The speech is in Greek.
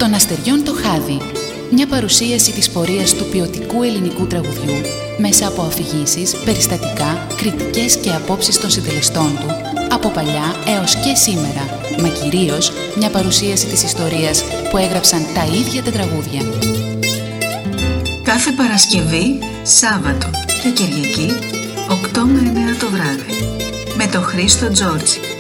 Των αστεριών το χάδι. Μια παρουσίαση της πορείας του ποιοτικού ελληνικού τραγουδιού μέσα από αφηγήσεις, περιστατικά, κριτικές και απόψεις των συντελεστών του, από παλιά έως και σήμερα, μα κυρίως μια παρουσίαση της ιστορίας που έγραψαν τα ίδια τα τραγούδια. Κάθε Παρασκευή, Σάββατο και Κυριακή, 8 με 9 το βράδυ, με τον Χρήστο Τζόρτζη.